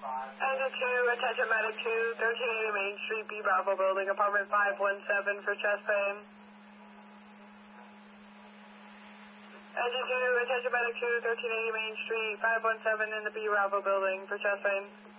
Engine 2, attention medic 2, 1380 Main Street, B Bravo building, apartment 517 for chest pain. Engine 2, attention medic 2, 1380 Main Street, 517 in the B Bravo building for chest pain.